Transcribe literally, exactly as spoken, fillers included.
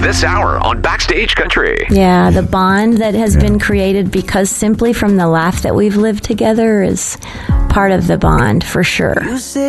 this hour on Backstage Country. Yeah, the bond that has yeah. been created because simply from the laugh that we've lived together is part of the bond, for sure.